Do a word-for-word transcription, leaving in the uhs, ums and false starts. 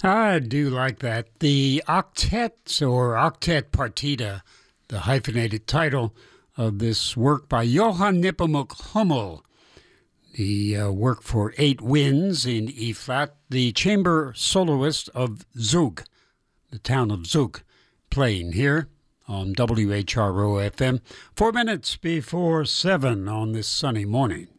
I do like that. The octet or octet partita, the hyphenated title of this work by Johann Nepomuk Hummel. The uh, work for eight winds in E-flat, the chamber soloist of Zug, the town of Zug, playing here on W H R O F M, four minutes before seven on this sunny morning.